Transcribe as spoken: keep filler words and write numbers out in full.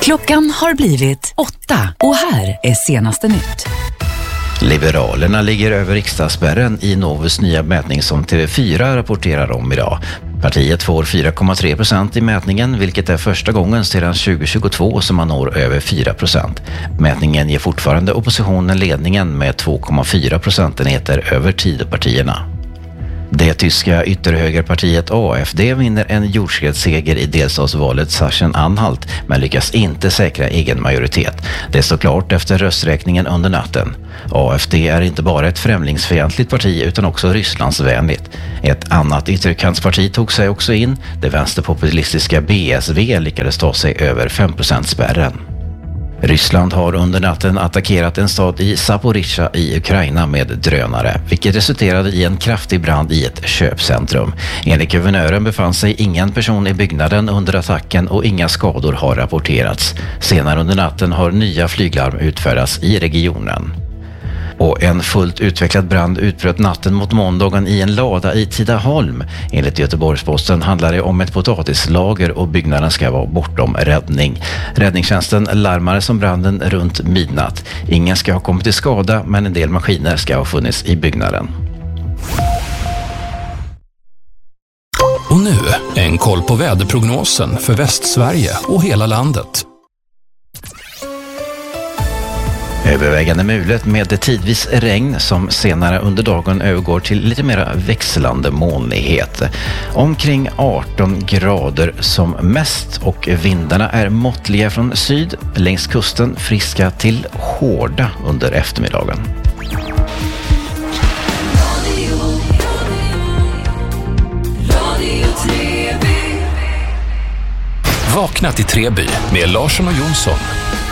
Klockan har blivit åtta och här är senaste nytt. Liberalerna ligger över riksdagsspärren i Novus nya mätning som T V fyra rapporterar om idag. Partiet får fyra komma tre procent i mätningen, vilket är första gången sedan tjugo tjugotvå som man når över fyra procent. Mätningen ger fortfarande oppositionen ledningen med två komma fyra procentenheter över Tidöpartierna. Det tyska ytterhögerpartiet A F D vinner en jordskredsseger i delstatsvalet Sachsen-Anhalt men lyckas inte säkra egen majoritet. Det står klart efter rösträkningen under natten. A F D är inte bara ett främlingsfientligt parti utan också Rysslandsvänligt. Ett annat ytterkantsparti tog sig också in. Det vänsterpopulistiska B S V lyckades ta sig över fem procent-spärren. Ryssland har under natten attackerat en stad i Zaporizjzja i Ukraina med drönare, vilket resulterade i en kraftig brand i ett köpcentrum. Enligt guvernören befann sig ingen person i byggnaden under attacken och inga skador har rapporterats. Senare under natten har nya flyglarm utfärdats i regionen. Och en fullt utvecklad brand utbröt natten mot måndagen i en lada i Tidaholm. Enligt Göteborgsposten handlar det om ett potatislager och byggnaden ska vara bortom räddning. Räddningstjänsten larmades om branden runt midnatt. Ingen ska ha kommit till skada men en del maskiner ska ha funnits i byggnaden. Och nu en koll på väderprognosen för Västsverige och hela landet. Övervägande mulet med tidvis regn som senare under dagen övergår till lite mer växlande molnighet. Omkring arton grader som mest och vindarna är måttliga från syd, längs kusten friska till hårda under eftermiddagen. Vakna till Treby med Larsson och Jonsson.